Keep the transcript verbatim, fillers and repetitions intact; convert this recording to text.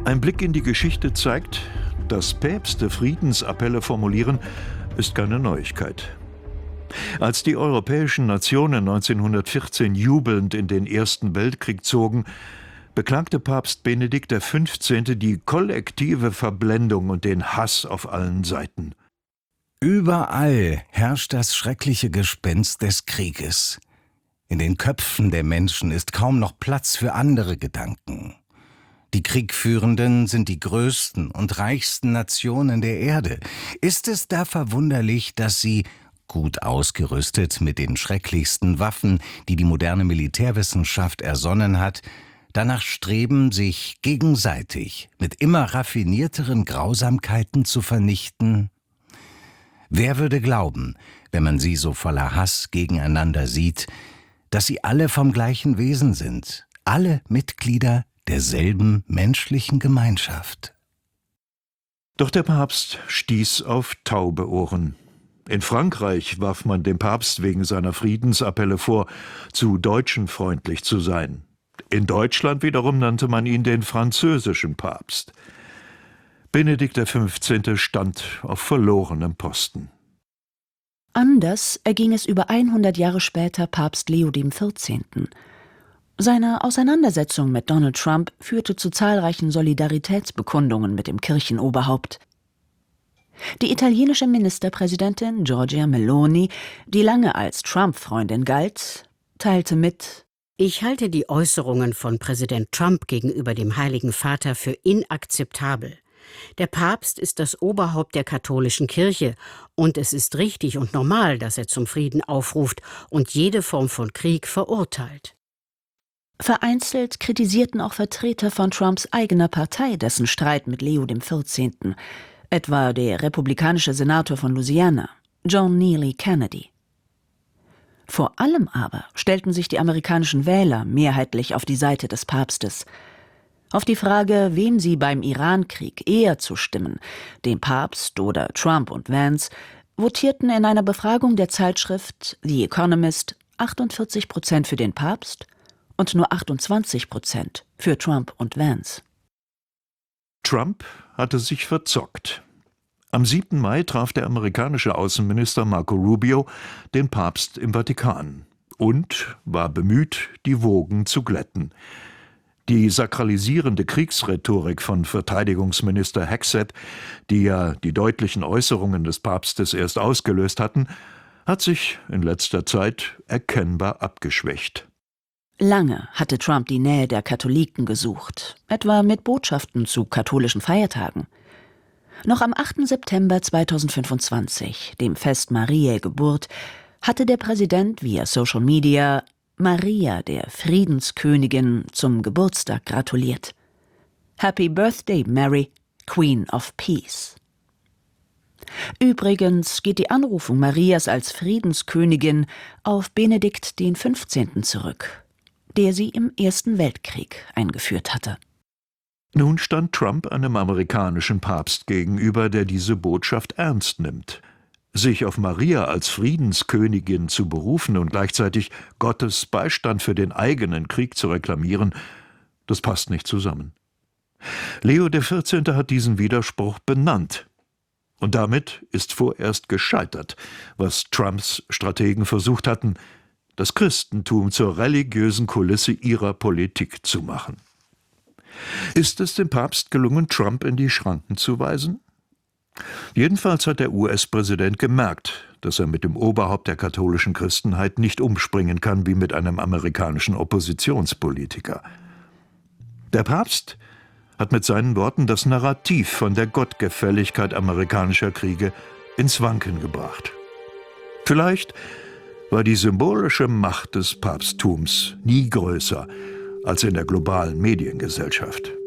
Ein Blick in die Geschichte zeigt, dass Päpste Friedensappelle formulieren, ist keine Neuigkeit. Als die europäischen Nationen neunzehnhundertvierzehn jubelnd in den Ersten Weltkrieg zogen, beklagte Papst Benedikt der Fünfzehnte die kollektive Verblendung und den Hass auf allen Seiten. Überall herrscht das schreckliche Gespenst des Krieges. In den Köpfen der Menschen ist kaum noch Platz für andere Gedanken. Die Kriegführenden sind die größten und reichsten Nationen der Erde. Ist es da verwunderlich, dass sie, gut ausgerüstet mit den schrecklichsten Waffen, die die moderne Militärwissenschaft ersonnen hat, danach streben, sich gegenseitig mit immer raffinierteren Grausamkeiten zu vernichten? Wer würde glauben, wenn man sie so voller Hass gegeneinander sieht, dass sie alle vom gleichen Wesen sind, alle Mitglieder derselben menschlichen Gemeinschaft? Doch der Papst stieß auf taube Ohren. In Frankreich warf man dem Papst wegen seiner Friedensappelle vor, zu deutschenfreundlich zu sein. In Deutschland wiederum nannte man ihn den französischen Papst. Benedikt der Fünfzehnte stand auf verlorenem Posten. Anders erging es über hundert Jahre später Papst Leo dem Vierzehnten. Seine Auseinandersetzung mit Donald Trump führte zu zahlreichen Solidaritätsbekundungen mit dem Kirchenoberhaupt. Die italienische Ministerpräsidentin Giorgia Meloni, die lange als Trump-Freundin galt, teilte mit: Ich halte die Äußerungen von Präsident Trump gegenüber dem Heiligen Vater für inakzeptabel. Der Papst ist das Oberhaupt der katholischen Kirche und es ist richtig und normal, dass er zum Frieden aufruft und jede Form von Krieg verurteilt. Vereinzelt kritisierten auch Vertreter von Trumps eigener Partei dessen Streit mit Leo dem Vierzehnten, etwa der republikanische Senator von Louisiana, John Neely Kennedy. Vor allem aber stellten sich die amerikanischen Wähler mehrheitlich auf die Seite des Papstes. Auf die Frage, wem sie beim Irankrieg eher zustimmen, dem Papst oder Trump und Vance, votierten in einer Befragung der Zeitschrift The Economist achtundvierzig Prozent für den Papst und nur achtundzwanzig Prozent für Trump und Vance. Trump hatte sich verzockt. Am siebten Mai traf der amerikanische Außenminister Marco Rubio den Papst im Vatikan und war bemüht, die Wogen zu glätten. Die sakralisierende Kriegsrhetorik von Verteidigungsminister Hegseth, die ja die deutlichen Äußerungen des Papstes erst ausgelöst hatten, hat sich in letzter Zeit erkennbar abgeschwächt. Lange hatte Trump die Nähe der Katholiken gesucht, etwa mit Botschaften zu katholischen Feiertagen. Noch am achten September zweitausendfünfundzwanzig, dem Fest Mariä Geburt, hatte der Präsident via Social Media Maria, der Friedenskönigin, zum Geburtstag gratuliert. Happy Birthday, Mary, Queen of Peace. Übrigens geht die Anrufung Marias als Friedenskönigin auf Benedikt den Fünfzehnten zurück, der sie im Ersten Weltkrieg eingeführt hatte. Nun stand Trump einem amerikanischen Papst gegenüber, der diese Botschaft ernst nimmt. Sich auf Maria als Friedenskönigin zu berufen und gleichzeitig Gottes Beistand für den eigenen Krieg zu reklamieren, das passt nicht zusammen. Leo der Vierzehnte hat diesen Widerspruch benannt. Und damit ist vorerst gescheitert, was Trumps Strategen versucht hatten, das Christentum zur religiösen Kulisse ihrer Politik zu machen. Ist es dem Papst gelungen, Trump in die Schranken zu weisen? Jedenfalls hat der U S-Präsident gemerkt, dass er mit dem Oberhaupt der katholischen Christenheit nicht umspringen kann wie mit einem amerikanischen Oppositionspolitiker. Der Papst hat mit seinen Worten das Narrativ von der Gottgefälligkeit amerikanischer Kriege ins Wanken gebracht. Vielleicht war die symbolische Macht des Papsttums nie größer als in der globalen Mediengesellschaft.